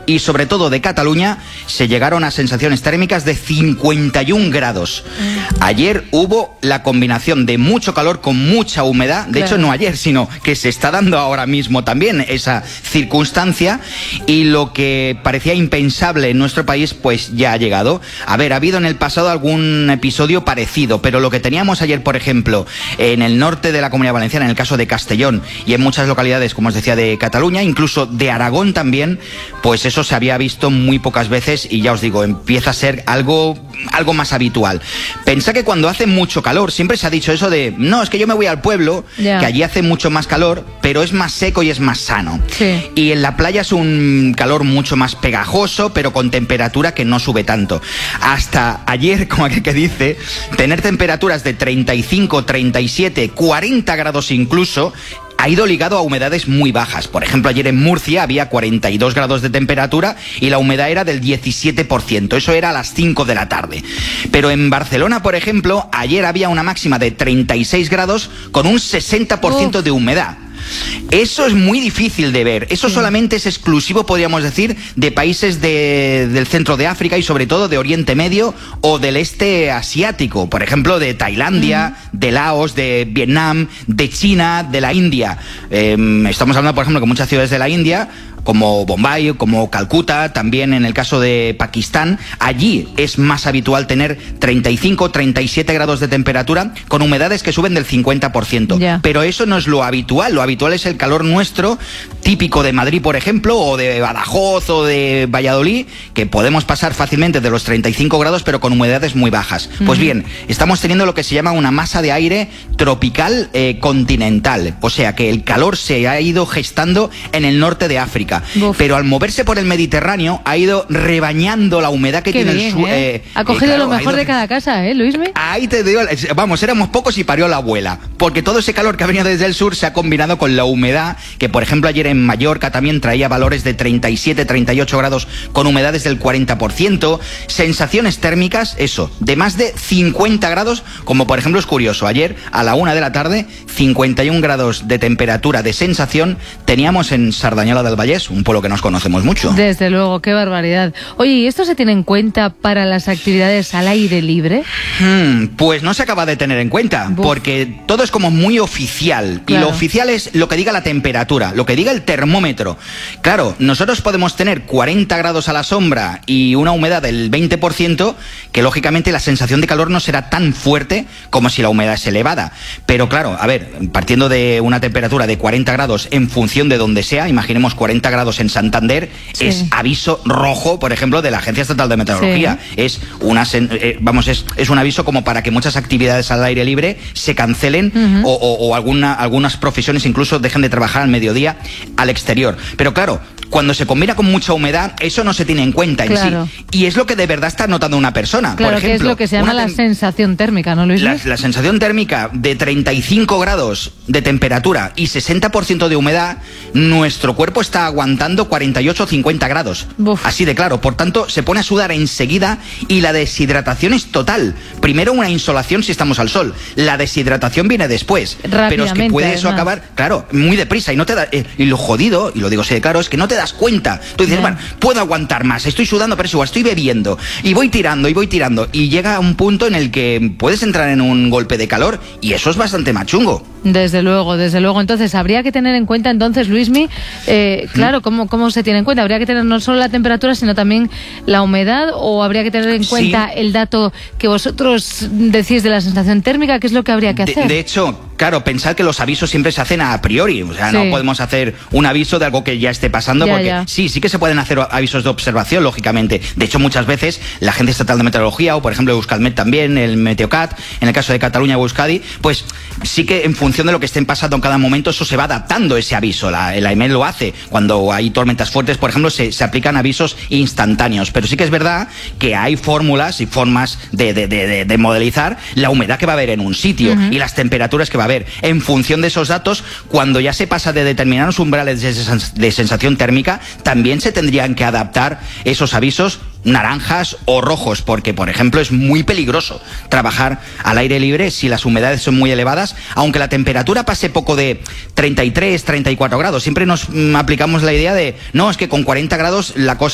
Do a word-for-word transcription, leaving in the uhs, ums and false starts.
y sobre todo de Cataluña se llegaron a sensaciones térmicas de cincuenta y un grados. Ayer hubo la combinación de mucho calor con mucha humedad, de claro. hecho no ayer, sino que se está dando ahora mismo también esa circunstancia, y lo que parecía impensable en nuestro país pues ya ha llegado. A ver, ha habido en el pasado algún episodio parecido, pero lo que teníamos ayer, por ejemplo, en el norte de la Comunidad Valenciana, en el caso de Castellón, y en muchas localidades, como os decía, de Cataluña, incluso de Aragón también, pues eso se había visto muy pocas veces, y ya os digo, empieza a ser algo, algo más habitual. Pensad que cuando hace mucho calor, siempre se ha dicho eso de, no, es que yo me voy al pueblo, yeah. que allí hace mucho más calor, pero es más seco y es más sano. Sí. Y en la playa es un calor mucho más pegajoso, pero con temperatura que no sube tanto. Hasta ayer, como aquel que dice, tener temperaturas de treinta y cinco, treinta y siete, cuarenta grados incluso, ha ido ligado a humedades muy bajas. Por ejemplo, ayer en Murcia había cuarenta y dos grados de temperatura y la humedad era del diecisiete por ciento. Eso era a las cinco de la tarde. Pero en Barcelona, por ejemplo, ayer había una máxima de treinta y seis grados con un sesenta por ciento de humedad. Eso es muy difícil de ver. Eso sí. solamente es exclusivo, podríamos decir, de países de, del centro de África y sobre todo de Oriente Medio o del este asiático. Por ejemplo, de Tailandia, mm. de Laos, de Vietnam, de China, de la India. Eh, estamos hablando, por ejemplo, que muchas ciudades de la India, como Bombay, como Calcuta, también en el caso de Pakistán, allí es más habitual tener treinta y cinco, treinta y siete grados de temperatura con humedades que suben del cincuenta por ciento. Yeah. Pero eso no es lo habitual. Lo habitual es el calor nuestro, típico de Madrid, por ejemplo, o de Badajoz o de Valladolid, que podemos pasar fácilmente de los treinta y cinco grados, pero con humedades muy bajas. Uh-huh. Pues bien, estamos teniendo lo que se llama una masa de aire tropical eh, continental. O sea que el calor se ha ido gestando en el norte de África. Uf. Pero al moverse por el Mediterráneo ha ido rebañando la humedad que Qué tiene bien, el suelo. ¿eh? Eh, ha cogido eh, claro, lo mejor ido... de cada casa, ¿eh, Luismi? Ahí te digo, vamos, éramos pocos y parió la abuela. Porque todo ese calor que ha venido desde el sur se ha combinado con la humedad, que por ejemplo ayer en Mallorca también traía valores de treinta y siete, treinta y ocho grados con humedades del cuarenta por ciento. Sensaciones térmicas, eso, de más de cincuenta grados, como por ejemplo es curioso, ayer a la una de la tarde, cincuenta y un grados de temperatura de sensación teníamos en Sardañola del Vallès, un pueblo que nos conocemos mucho. Desde luego, qué barbaridad. Oye, ¿y esto se tiene en cuenta para las actividades al aire libre? Hmm, pues no se acaba de tener en cuenta, Buf. porque todo es como muy oficial. Claro. Y lo oficial es lo que diga la temperatura, lo que diga el termómetro. Claro, nosotros podemos tener cuarenta grados a la sombra y una humedad del veinte por ciento, que lógicamente la sensación de calor no será tan fuerte como si la humedad es elevada. Pero claro, a ver, partiendo de una temperatura de cuarenta grados en función de donde sea, imaginemos cuarenta grados en Santander, sí. es aviso rojo, por ejemplo, de la Agencia Estatal de Meteorología. Sí. Es una eh, vamos, es, es un aviso como para que muchas actividades al aire libre se cancelen uh-huh. o, o, o alguna, algunas profesiones incluso dejen de trabajar al mediodía al exterior. Pero claro, cuando se combina con mucha humedad, eso no se tiene en cuenta claro. en sí. Y es lo que de verdad está notando una persona. Claro, por ejemplo, que es lo que se llama la sensación térmica, ¿no, Luis? La, la sensación térmica de treinta y cinco grados de temperatura y sesenta por ciento de humedad, nuestro cuerpo está aguantando cuarenta y ocho o cincuenta grados. Uf. Así de claro. Por tanto, se pone a sudar enseguida y la deshidratación es total. Primero una insolación si estamos al sol. La deshidratación viene después. Pero es que puede eso además. acabar, claro, muy deprisa. Y no te da, eh, y lo jodido, y lo digo así de claro, es que no te das cuenta. Tú dices, bueno, puedo aguantar más, estoy sudando, pero es igual, estoy bebiendo. Y voy tirando, y voy tirando. Y llega un punto en el que puedes entrar en un golpe de calor, y eso es bastante más chungo. Desde luego, desde luego. Entonces, habría que tener en cuenta, entonces, Luismi, eh, claro, ¿cómo, ¿cómo se tiene en cuenta? ¿Habría que tener no solo la temperatura, sino también la humedad? ¿O habría que tener en cuenta sí. el dato que vosotros decís de la sensación térmica? ¿Qué es lo que habría que hacer? De, de hecho, claro, pensad que los avisos siempre se hacen a priori. O sea, sí. no podemos hacer un aviso de algo que ya esté pasando, ya, porque ya. sí, sí que se pueden hacer avisos de observación, lógicamente. De hecho, muchas veces la Agencia Estatal de Meteorología, o por ejemplo Euskalmet también, el Meteocat, en el caso de Cataluña o Euskadi, pues sí que en función de lo que estén pasando en cada momento, eso se va adaptando ese aviso. La, la E M E lo hace. Cuando hay tormentas fuertes, por ejemplo, se, se aplican avisos instantáneos. Pero sí que es verdad que hay fórmulas y formas de, de, de, de modelizar la humedad que va a haber en un sitio uh-huh. y las temperaturas que va a haber. En función de esos datos, cuando ya se pasa de determinados umbrales de, de sensación térmica, también se tendrían que adaptar esos avisos naranjas o rojos, porque por ejemplo es muy peligroso trabajar al aire libre si las humedades son muy elevadas, aunque la temperatura pase poco de treinta y tres, treinta y cuatro grados. Siempre nos mm, aplicamos la idea de, no, es que con cuarenta grados la cosa